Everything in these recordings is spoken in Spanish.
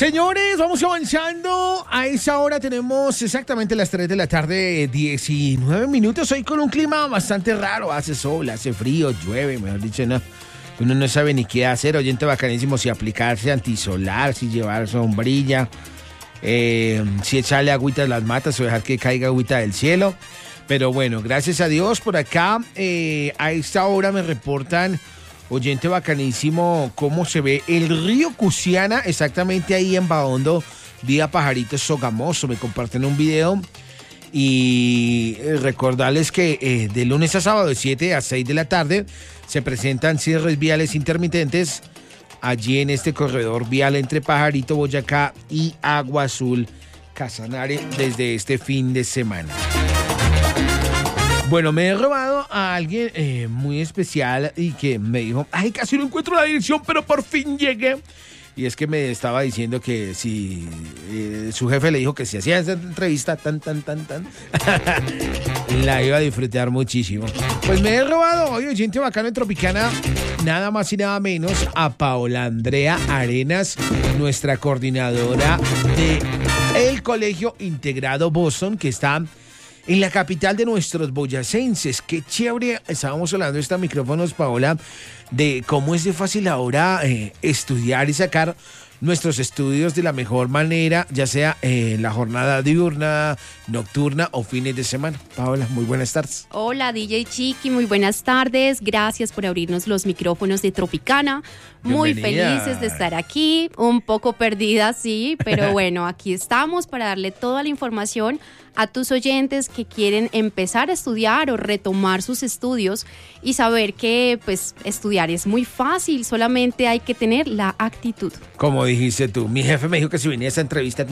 Señores, vamos avanzando. A esa hora tenemos exactamente las 3 de la tarde, 19 minutos. Hoy con un clima bastante raro. Hace sol, hace frío, llueve, mejor dicho, no. Uno no sabe ni qué hacer. Oyente bacanísimo, si aplicarse antisolar, si llevar sombrilla, si echarle agüita a las matas o dejar que caiga agüita del cielo. Pero bueno, gracias a Dios por acá. A esta hora me reportan, oyente bacanísimo, cómo se ve el río Cusiana, exactamente ahí en Bahondo, vía Pajaritos Sogamoso. Me comparten un video y recordarles que de lunes a sábado de 7 a 6 de la tarde se presentan cierres viales intermitentes allí en este corredor vial entre Pajarito, Boyacá y Agua Azul, Casanare, desde este fin de semana. Bueno, me he robado a alguien muy especial y que me dijo, ay, casi no encuentro la dirección, pero por fin llegué. Y es que me estaba diciendo que si su jefe le dijo que si hacía esa entrevista la iba a disfrutar muchísimo. Pues me he robado hoy, oyente bacano en Tropicana, nada más y nada menos a Paola Andrea Arenas, nuestra coordinadora de el Colegio Integrado Boston, que está en la capital de nuestros boyacenses. Qué chévere. Estábamos hablando de estos micrófonos, Paola, de cómo es de fácil ahora estudiar y sacar nuestros estudios de la mejor manera, ya sea la jornada diurna, nocturna o fines de semana. Paola, muy buenas tardes. Hola, DJ Chiqui, muy buenas tardes. Gracias por abrirnos los micrófonos de Tropicana. Muy felices de estar aquí, un poco perdidas, sí, pero bueno, aquí estamos para darle toda la información a tus oyentes que quieren empezar a estudiar o retomar sus estudios y saber que pues estudiar es muy fácil, solamente hay que tener la actitud. Como dijiste tú, mi jefe me dijo que si venía a esa entrevista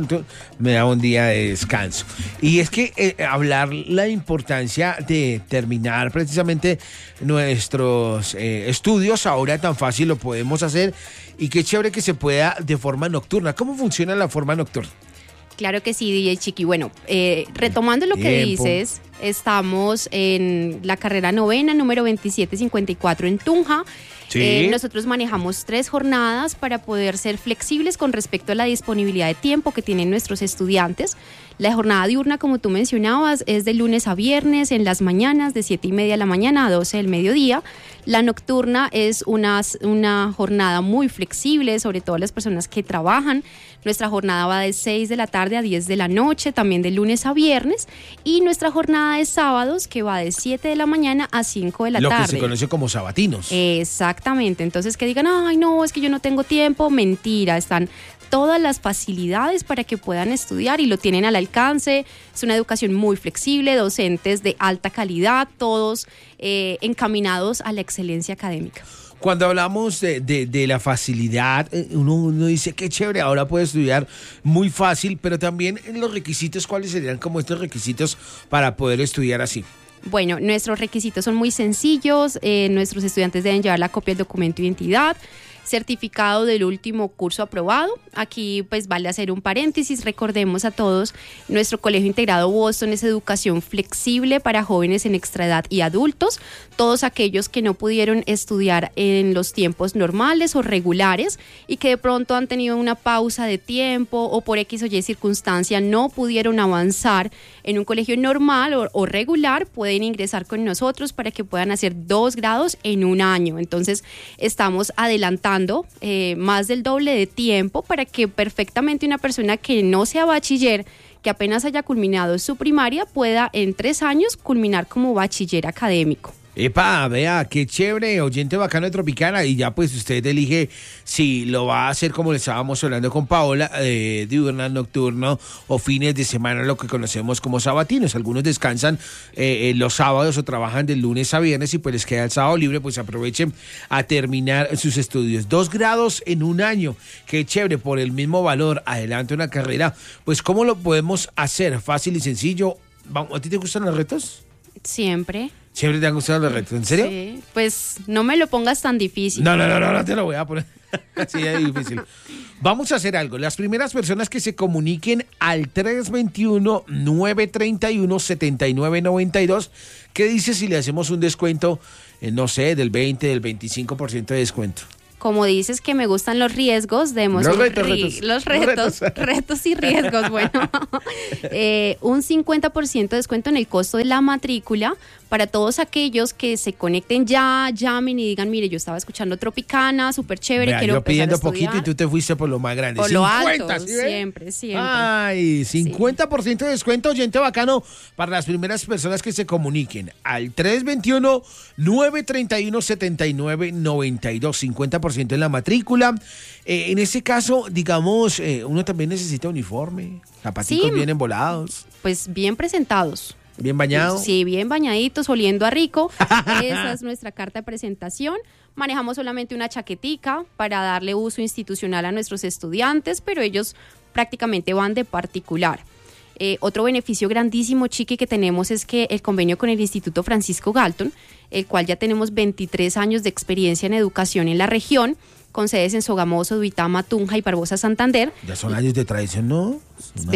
me daba un día de descanso. Y es que hablar la importancia de terminar precisamente nuestros estudios ahora tan fácil lo podemos hacer, y qué chévere que se pueda de forma nocturna. ¿Cómo funciona la forma nocturna? Claro que sí, DJ Chiqui. Bueno, retomando lo que dices, estamos en la carrera novena, número 2754 en Tunja. Sí. Nosotros manejamos 3 jornadas para poder ser flexibles con respecto a la disponibilidad de tiempo que tienen nuestros estudiantes. La jornada diurna, como tú mencionabas, es de lunes a viernes en las mañanas, de 7:30 de la mañana a 12 del mediodía. La nocturna es una jornada muy flexible, sobre todo las personas que trabajan. Nuestra jornada va de 6 de la tarde a 10 de la noche, también de lunes a viernes. Y nuestra jornada de sábados, que va de 7 de la mañana a 5 de la tarde. Lo que se conoce como sabatinos. Exactamente. Entonces, que digan, ay, no, es que yo no tengo tiempo. Mentira, están todas las facilidades para que puedan estudiar y lo tienen al alcance. Es una educación muy flexible, docentes de alta calidad, todos encaminados a la excelencia académica. Cuando hablamos de la facilidad, uno dice qué chévere, ahora puede estudiar muy fácil, pero también en los requisitos, ¿cuáles serían como estos requisitos para poder estudiar así? Bueno, nuestros requisitos son muy sencillos. Nuestros estudiantes deben llevar la copia del documento de identidad, certificado del último curso aprobado. Aquí pues vale hacer un paréntesis, recordemos a todos, nuestro Colegio Integrado Boston es educación flexible para jóvenes en extraedad y adultos, todos aquellos que no pudieron estudiar en los tiempos normales o regulares y que de pronto han tenido una pausa de tiempo o por X o Y circunstancia no pudieron avanzar en un colegio normal o regular, pueden ingresar con nosotros para que puedan hacer 2 grados en un año. Entonces estamos adelantando más del doble de tiempo para que perfectamente una persona que no sea bachiller, que apenas haya culminado su primaria, pueda en 3 años culminar como bachiller académico. Epa, vea, qué chévere, oyente bacano de Tropicana, y ya pues usted elige si lo va a hacer como le estábamos hablando con Paola, diurna, nocturno o fines de semana, lo que conocemos como sabatinos. Algunos descansan los sábados o trabajan de lunes a viernes y pues les queda el sábado libre, pues aprovechen a terminar sus estudios. 2 grados en un año, qué chévere, por el mismo valor, adelante una carrera. Pues ¿cómo lo podemos hacer? Fácil y sencillo. ¿A ti te gustan los retos? Siempre. ¿Siempre te han gustado los retos? ¿En serio? Sí, pues no me lo pongas tan difícil. No te lo voy a poner así de difícil. Vamos a hacer algo. Las primeras personas que se comuniquen al 321-931-7992, ¿qué dice si le hacemos un descuento, no sé, del 20, del 25% de descuento? Como dices que me gustan los riesgos, demos Los un retos. los retos, retos y riesgos. Bueno, un 50% de descuento en el costo de la matrícula para todos aquellos que se conecten ya, llamen y digan, mire, yo estaba escuchando Tropicana, súper chévere, Vea, quiero yo empezar a pidiendo estudiar. poquito y tú te fuiste por lo más grande. Por lo 50, alto, ¿sí ve? siempre, siempre. Ay, 50% de descuento, oyente bacano, para las primeras personas que se comuniquen al 321-931-7992, 50% en la matrícula. En este caso, digamos, uno también necesita uniforme, zapaticos Sí. bien embolados, Pues bien presentados. bien bañados. Sí, bien bañaditos, oliendo a rico. Esa es nuestra carta de presentación. Manejamos solamente una chaquetica para darle uso institucional a nuestros estudiantes, pero ellos prácticamente van de particular. Otro beneficio grandísimo, Chiqui, que tenemos es que el convenio con el Instituto Francisco Galton, el cual ya tenemos 23 años de experiencia en educación en la región, con sedes en Sogamoso, Duitama, Tunja y Barbosa, Santander. Ya son años de tradición, ¿no? Son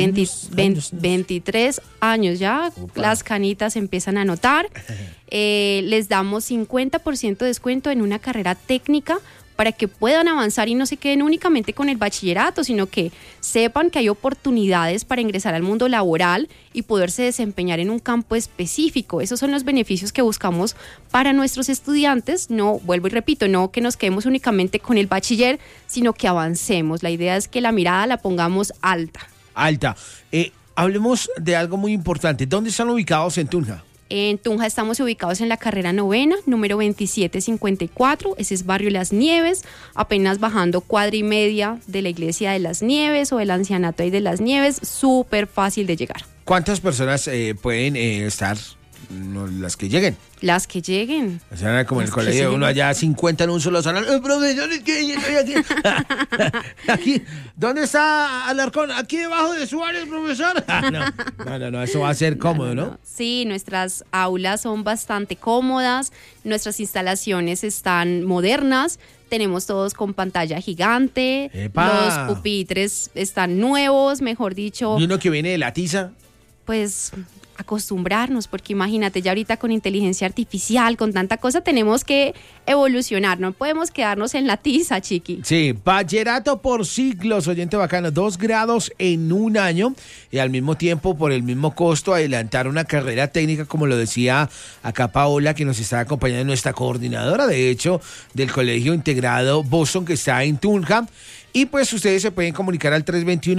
23 años ya, Opa. las canitas empiezan a notar. Les damos 50% de descuento en una carrera técnica para que puedan avanzar y no se queden únicamente con el bachillerato, sino que sepan que hay oportunidades para ingresar al mundo laboral y poderse desempeñar en un campo específico. Esos son los beneficios que buscamos para nuestros estudiantes. No, vuelvo y repito, no que nos quedemos únicamente con el bachiller, sino que avancemos. La idea es que la mirada la pongamos alta. Alta. Hablemos de algo muy importante. ¿Dónde están ubicados en Tunja? En Tunja estamos ubicados en la carrera 9ª, número 2754, ese es Barrio Las Nieves, apenas bajando cuadra y media de la Iglesia de Las Nieves o del Ancianato ahí de Las Nieves, súper fácil de llegar. ¿Cuántas personas pueden estar? No, las que lleguen. Las que lleguen. O sea, como en el Las que colegio, lleguen. uno allá 50 en un solo salón. Profesor, es que yo estoy aquí. Aquí. ¿Dónde está Alarcón? Aquí debajo de Suárez, profesor. No, eso va a ser cómodo, ¿no? Sí, nuestras aulas son bastante cómodas, nuestras instalaciones están modernas, tenemos todos con pantalla gigante, ¡Epa! los pupitres están nuevos, mejor dicho. Y uno que viene de la tiza. Pues acostumbrarnos, porque imagínate, ya ahorita con inteligencia artificial, con tanta cosa, tenemos que evolucionar, no podemos quedarnos en la tiza, Chiqui. Sí, bachillerato por ciclos, oyente bacano, 2 grados en un año y al mismo tiempo, por el mismo costo, adelantar una carrera técnica, como lo decía acá Paola, que nos está acompañando, nuestra coordinadora, de hecho, del Colegio Integrado Boston, que está en Tunja. Y pues ustedes se pueden comunicar al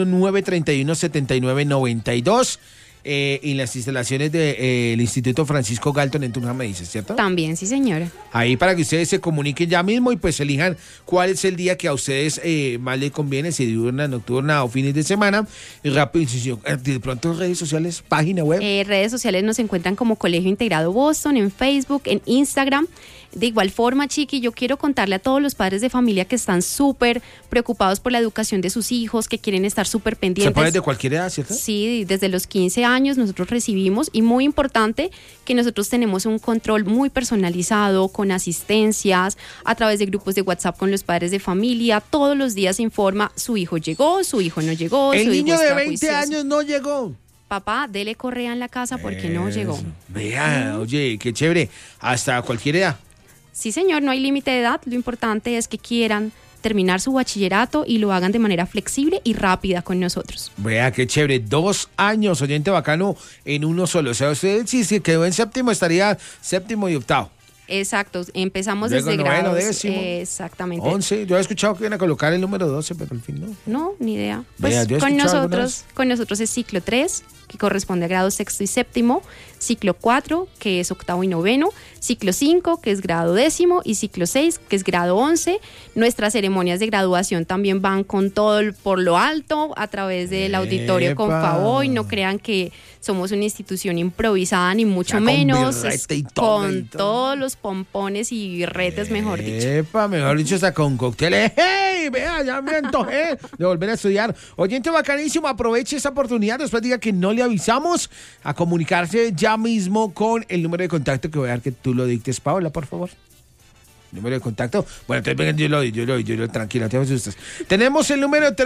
321-931-7992. En las instalaciones del Instituto Francisco Galton en Tunja, me dices, ¿cierto? También, sí, señora. Ahí para que ustedes se comuniquen ya mismo y pues elijan cuál es el día que a ustedes más les conviene, si diurna, nocturna o fines de semana. Y rápido, de pronto redes sociales, página web. Redes sociales nos encuentran como Colegio Integrado Boston, en Facebook, en Instagram. De igual forma, Chiqui, yo quiero contarle a todos los padres de familia que están súper preocupados por la educación de sus hijos, que quieren estar súper pendientes. ¿Se puede de cualquier edad, cierto? Sí, desde los 15 años nosotros recibimos, y muy importante que nosotros tenemos un control muy personalizado, con asistencias, a través de grupos de WhatsApp con los padres de familia. Todos los días se informa, su hijo llegó, su hijo no llegó, El su niño hijo de está 20 juicioso. años no llegó. Papá, dele correa en la casa porque no llegó. Vea, oye, qué chévere. Hasta cualquier edad. Sí, señor, no hay límite de edad. Lo importante es que quieran terminar su bachillerato y lo hagan de manera flexible y rápida con nosotros. Vea, qué chévere. 2 años, oyente bacano, en uno solo. O sea, usted si se quedó en séptimo, estaría séptimo y octavo. Exacto, empezamos Luego desde noveno, grados. décimo, Exactamente. 11. Yo he escuchado que iban a colocar el número 12, pero al fin no. No, ni idea. Vea, Pues yo he escuchado algunas. con nosotros es ciclo 3, que corresponde a grado sexto y séptimo, ciclo 4, que es octavo y noveno, ciclo 5, que es grado 10º, y ciclo 6, que es grado 11. Nuestras ceremonias de graduación también van con todo por lo alto, a través del auditorio con ¡Epa! Favoy. No crean que somos una institución improvisada, ni mucho Ya con menos. birrete y todo, con y todo. todos los pompones y birretes, mejor dicho. Epa, mejor dicho, hasta con cócteles. ¡Hey! Vea, ya me antojé de volver a estudiar. Oyente bacanísimo, aproveche esta oportunidad. Después diga que no le avisamos, a comunicarse ya mismo con el número de contacto que voy a dar que tú lo dictes, Paola, por favor. Número de contacto. Bueno, entonces vengan, yo lo doy, tranquila, te asustas. Tenemos el número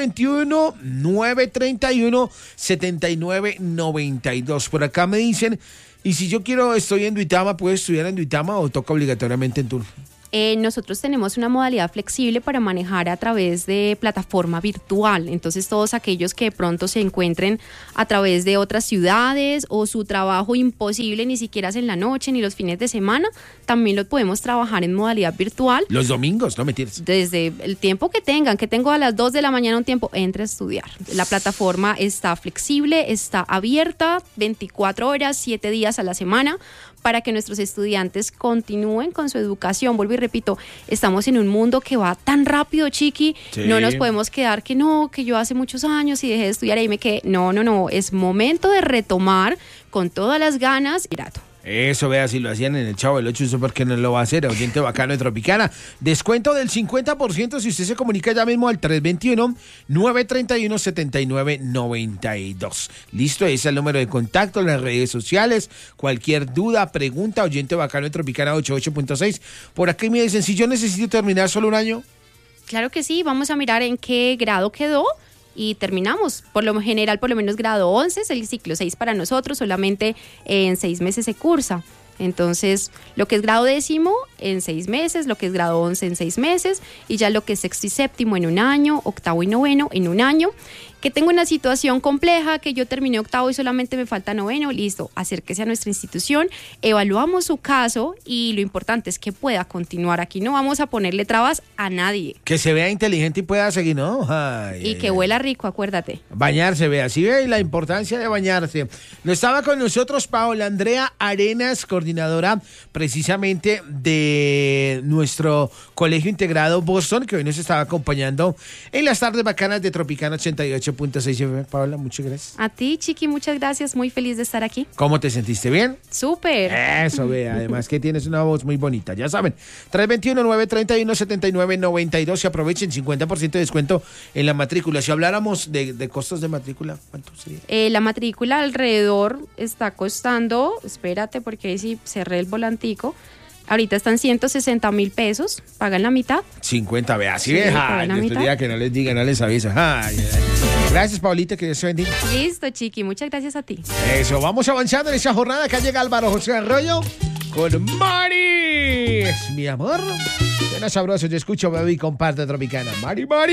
321-931-7992. Por acá me dicen, y si yo estoy en Duitama, ¿puedo estudiar en Duitama o toca obligatoriamente en Tunja? Nosotros tenemos una modalidad flexible para manejar a través de plataforma virtual. Entonces, todos aquellos que de pronto se encuentren a través de otras ciudades o su trabajo imposible, ni siquiera es en la noche ni los fines de semana, también lo podemos trabajar en modalidad virtual. Los domingos, no mentiras. Desde el tiempo que tengan, que tengo a las 2 de la mañana un tiempo, entre a estudiar. La plataforma está flexible, está abierta 24 horas, 7 días a la semana, para que nuestros estudiantes continúen con su educación. Vuelvo y repito, estamos en un mundo que va tan rápido, Chiqui, sí. No nos podemos quedar que yo hace muchos años y dejé de estudiar y me quedé. No, es momento de retomar con todas las ganas. Eso, vea, si lo hacían en el Chavo del 8, ¿eso por qué no lo va a hacer? Oyente bacano de Tropicana. Descuento del 50% si usted se comunica ya mismo al 321-931-7992. Listo, ese es el número de contacto, las redes sociales. Cualquier duda, pregunta, oyente bacano de Tropicana 88.6. Por aquí me dicen, si yo necesito terminar solo un año. Claro que sí, vamos a mirar en qué grado quedó. Y terminamos, por lo general, por lo menos grado 11, es el ciclo 6 para nosotros, solamente en 6 meses se cursa. Entonces, lo que es grado 10º en 6 meses, lo que es grado 11 en 6 meses, y ya lo que es sexto y séptimo en un año, octavo y noveno en un año. Que tengo una situación compleja, que yo terminé octavo y solamente me falta noveno, listo, acérquese a nuestra institución, evaluamos su caso y lo importante es que pueda continuar. Aquí no vamos a ponerle trabas a nadie. Que se vea inteligente y pueda seguir, ¿no? Y que huela rico, acuérdate. Bañarse, vea, sí ve la importancia de bañarse. No estaba con nosotros Paola Andrea Arenas, coordinadora precisamente de nuestro Colegio Integrado Boston, que hoy nos estaba acompañando en las tardes bacanas de Tropicana 88.6 FM. Paola, muchas gracias. A ti, Chiqui, muchas gracias. Muy feliz de estar aquí. ¿Cómo te sentiste? ¿Bien? Súper. Eso, vea. Además que tienes una voz muy bonita. Ya saben, 321-931-7992. Y aprovechen 50% de descuento en la matrícula. Si habláramos de costos de matrícula, ¿cuánto sería? La matrícula alrededor está costando, espérate porque ahí sí cerré el volantico. Ahorita están 160,000 pesos, pagan la mitad. 50, vea, así deja. Que no les diga, no les avisa. Ay. Gracias, Paulita, que Dios te bendiga. Listo, Chiqui, muchas gracias a ti. Eso, vamos avanzando en esa jornada. Acá llega Álvaro José Arroyo con Mari. Es mi amor. Suena sabroso, yo escucho, bebé y comparte Tropicana. Mari.